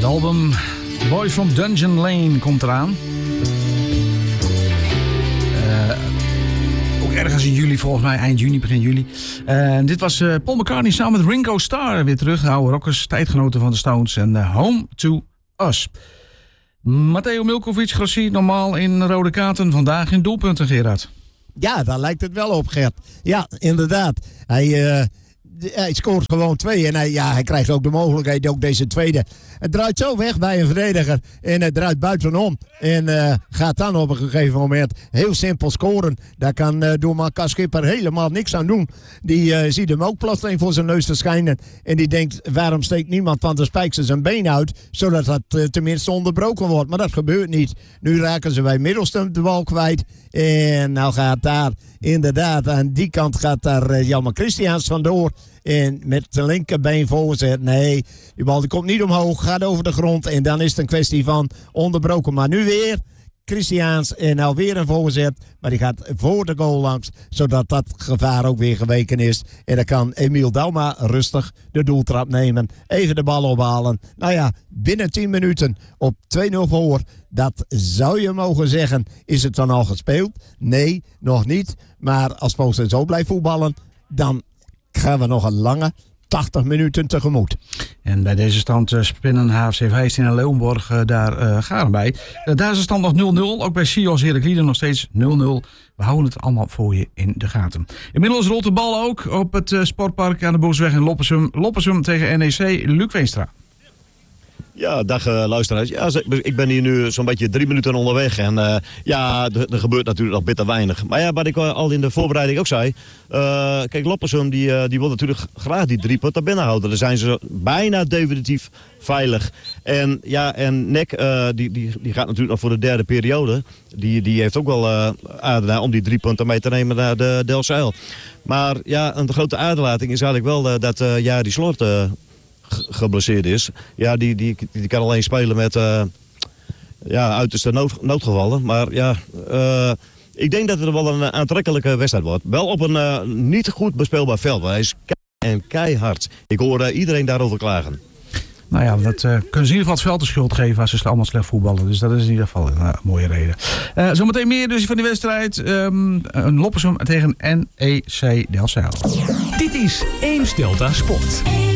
Het album Boys from Dungeon Lane komt eraan. Ook ergens in juli, volgens mij eind juni, begin juli. Dit was Paul McCartney samen met Ringo Starr weer terug. De oude rockers, tijdgenoten van de Stones en Home to Us. Matteo Milkovic, Grossi, normaal in rode kaarten. Vandaag in doelpunten, Gerard. Ja, daar lijkt het wel op, Gert. Ja, inderdaad. Hij scoort gewoon 2 en hij krijgt ook de mogelijkheid, ook deze tweede. Het draait zo weg bij een verdediger en het draait buitenom. En gaat dan op een gegeven moment heel simpel scoren. Daar kan doelman Schipper helemaal niks aan doen. Die ziet hem ook plotseling voor zijn neus verschijnen. En die denkt, waarom steekt niemand van de spijkers zijn been uit? Zodat dat tenminste onderbroken wordt. Maar dat gebeurt niet. Nu raken ze bij Middelstum de bal kwijt. En nou gaat daar inderdaad aan die kant gaat daar Jelmer Christiaans vandoor. En met zijn linkerbeen voorzet. Nee, die bal die komt niet omhoog. Gaat over de grond. En dan is het een kwestie van onderbroken. Maar nu weer Christiaans. En nou weer een voorzet. Maar die gaat voor de goal langs. Zodat dat gevaar ook weer geweken is. En dan kan Emiel Dauma rustig de doeltrap nemen. Even de bal ophalen. Nou ja, binnen 10 minuten op 2-0 voor. Dat zou je mogen zeggen. Is het dan al gespeeld? Nee, nog niet. Maar als Poolse zo blijft voetballen, dan gaan we nog een lange 80 minuten tegemoet. En bij deze stand spinnen HFC Vijfstien en Leeuwenborg daar garen bij. Daar is de stand nog 0-0. Ook bij Sios Heraklieden nog steeds 0-0. We houden het allemaal voor je in de gaten. Inmiddels rolt de bal ook op het sportpark aan de Boersweg in Loppersum. Loppersum tegen NEC, Luc Veenstra. Ja, dag luisteraars. Ja, ik ben hier nu zo'n beetje 3 minuten onderweg. En er gebeurt natuurlijk nog bitter weinig. Maar ja, wat ik al in de voorbereiding ook zei. Kijk, Loppersum die wil natuurlijk graag die 3 punten binnenhouden. Dan zijn ze bijna definitief veilig. En ja, en NEC die gaat natuurlijk nog voor de derde periode. Die heeft ook wel aardig om die 3 punten mee te nemen naar de Delfzijl. Maar ja, een grote aderlating is eigenlijk wel dat Jari Slot geblesseerd is. Ja, die kan alleen spelen met uiterste noodgevallen. Maar ja, ik denk dat het wel een aantrekkelijke wedstrijd wordt. Wel op een niet goed bespeelbaar veld. Hij is keihard. Ik hoor iedereen daarover klagen. Nou ja, dat kunnen ze in ieder geval het veld de schuld geven als ze allemaal slecht voetballen. Dus dat is in ieder geval een mooie reden. Zometeen meer dus van die wedstrijd. Een Loppersum tegen NEC Delfzijl. Dit is Eems Delta Sport.